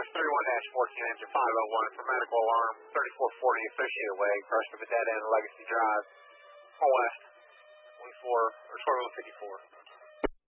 31-14 engine 501 for medical alarm, 3440 Associated Way, crushed of a dead end Legacy Drive, west, 24, or 5154.